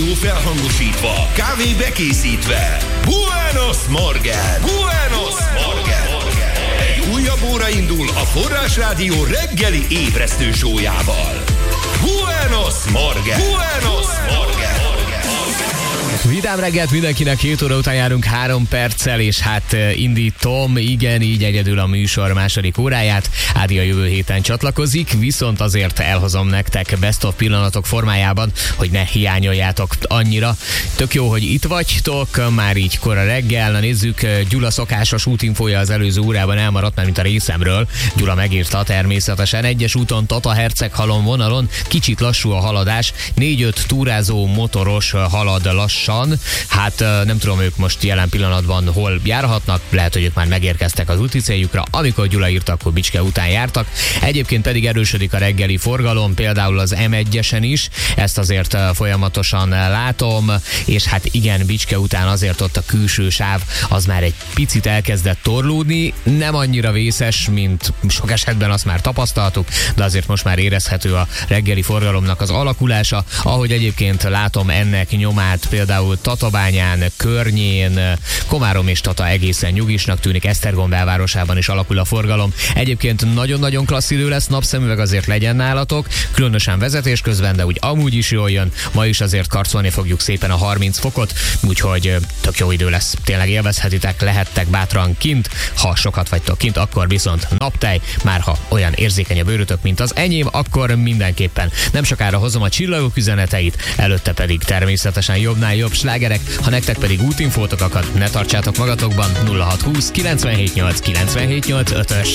rádió felhangosítva, kávé bekészítve. Buenos Morgen! Buenos Morgen! Egy újabb óra indul a Forrás Rádió reggeli ébresztő sójával. Buenos Morgen! Buenos Morgen! Vidám reggelt mindenkinek, 7 óra után járunk 3 perccel, és hát indítom, igen, így egyedül a műsor második óráját. Ádi a jövő héten csatlakozik, viszont azért elhozom nektek best of pillanatok formájában, hogy ne hiányoljátok annyira. Tök jó, hogy itt vagytok, már így kora reggel. Na nézzük, Gyula szokásos útinfója az előző órában elmaradt, mert mint a részemről. Gyula megírta természetesen: egyes úton Tata-Herceghalom vonalon kicsit lassú a haladás, 4-5 túrázó motoros halad lassan. Hát nem tudom, ők most jelen pillanatban hol járhatnak, lehet, hogy ők már megérkeztek az úti céljukra. Amikor Gyula írta, akkor Bicske után jártak. Egyébként pedig erősödik a reggeli forgalom, például az M1-esen is, ezt azért folyamatosan látom, és hát igen, Bicske után azért ott a külső sáv az már egy picit elkezdett torlódni, nem annyira vészes, mint sok esetben azt már tapasztaltuk, de azért most már érezhető a reggeli forgalomnak az alakulása, ahogy egyébként látom ennek nyomát például Tatabányán, Környén, Komárom és Tata egészen nyugisnak tűnik, Esztergom belvárosában is alakul a forgalom. Egyébként nagyon-nagyon klassz idő lesz, napszemüveg azért legyen nálatok, különösen vezetés közben, de úgy amúgy is jól jön. Ma is azért karcolni fogjuk szépen a 30 fokot, úgyhogy tök jó idő lesz. Tényleg élvezhetitek, lehettek bátran kint, ha sokat vagytok kint, akkor viszont naptej, már ha olyan érzékeny a bőrötök, mint az enyém, akkor mindenképpen. Nem sokára hozom a csillagok üzeneteit, előtte pedig természetesen jobbnál jobb slágerek, ha nektek pedig útinfótok akad, ne tartsátok magatokban. 0620 978 978 5-ös.